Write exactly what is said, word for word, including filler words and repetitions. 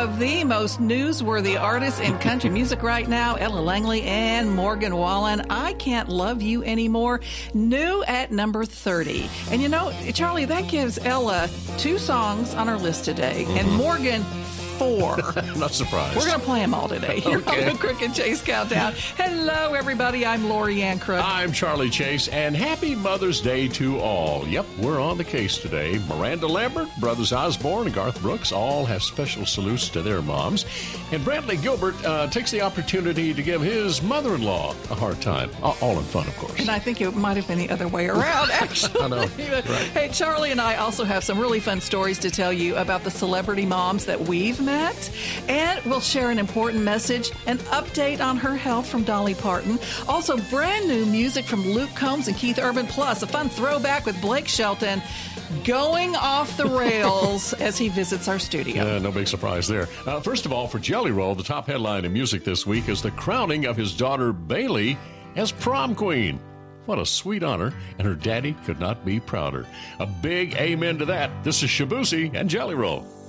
of the most newsworthy artists in country music right now, Ella Langley and Morgan Wallen. I Can't Love You Anymore, new at number thirty. And you know, Charlie, that gives Ella two songs on our list today, mm-hmm. and Morgan four. I'm not surprised. We're going to play them all today. Here Okay. on the Crook and Chase Countdown. Hello, everybody. I'm Lori Ann Crook. I'm Charlie Chase, and happy Mother's Day to all. Yep, we're on the case today. Miranda Lambert, Brothers Osborne, and Garth Brooks all have special salutes to their moms. And Bradley Gilbert uh, takes the opportunity to give his mother-in-law a hard time. All in fun, of course. And I think it might have been the other way around, actually. I know. Right. Hey, Charlie and I also have some really fun stories to tell you about the celebrity moms that we've met. And we'll share an important message, an update on her health from Dolly Parton. Also, brand new music from Luke Combs and Keith Urban, plus a fun throwback with Blake Shelton going off the rails as he visits our studio. Uh, no big surprise there. Uh, first of all, for Jelly Roll, the top headline in music this week is the crowning of his daughter Bailey as prom queen. What a sweet honor, and her daddy could not be prouder. A big amen to that. This is Shabuzi and Jelly Roll.